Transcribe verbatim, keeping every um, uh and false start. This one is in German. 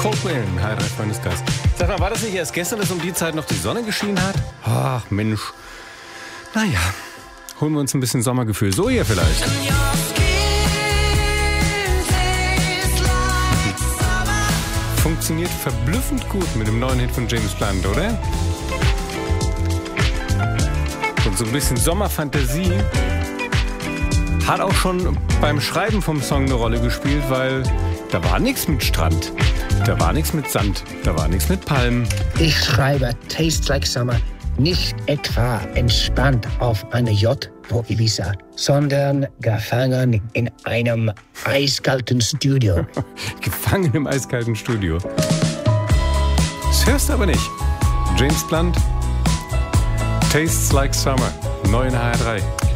Coldplay im H drei Freundeskreis. Sag mal, war das nicht erst gestern, dass um die Zeit noch die Sonne geschienen hat? Ach, Mensch. Naja, holen wir uns ein bisschen Sommergefühl. So hier vielleicht. Funktioniert verblüffend gut mit dem neuen Hit von James Blunt, oder? Und so ein bisschen Sommerfantasie hat auch schon beim Schreiben vom Song eine Rolle gespielt, weil da war nichts mit Strand, da war nichts mit Sand, da war nichts mit Palmen. Ich schreibe Tastes Like Summer nicht etwa entspannt auf einer Yacht vor Ibiza, sondern gefangen in einem eiskalten Studio. Gefangen im eiskalten Studio. Das hörst du aber nicht. James Blunt, Tastes Like Summer, neu in H drei.